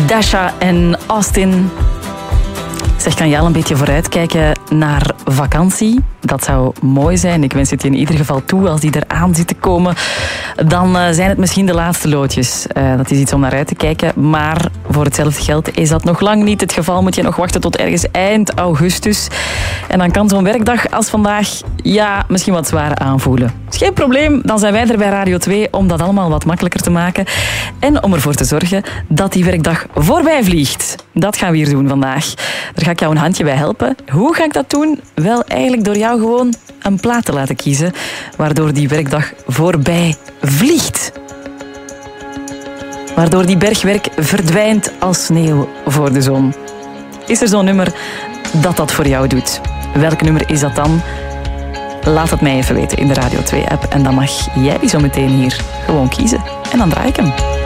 Dasha en Austin. Zeg, kan je al een beetje vooruitkijken naar vakantie? Dat zou mooi zijn. Ik wens het je in ieder geval toe. Als die eraan zit te komen, dan zijn het misschien de laatste loodjes. Dat is iets om naar uit te kijken. Maar voor hetzelfde geld is dat nog lang niet het geval. Moet je nog wachten tot ergens eind augustus. En dan kan zo'n werkdag als vandaag misschien wat zwaar aanvoelen. Is geen probleem. Dan zijn wij er bij Radio 2 om dat allemaal wat makkelijker te maken. En om ervoor te zorgen dat die werkdag voorbij vliegt. Dat gaan we hier doen vandaag. Daar ga ik jou een handje bij helpen. Hoe ga ik dat doen? Wel, eigenlijk door jou gewoon een plaat te laten kiezen, waardoor die werkdag voorbij vliegt. Waardoor die bergwerk verdwijnt als sneeuw voor de zon. Is er zo'n nummer dat voor jou doet? Welk nummer is dat dan? Laat het mij even weten in de Radio 2-app. En dan mag jij die zo meteen hier gewoon kiezen. En dan draai ik hem.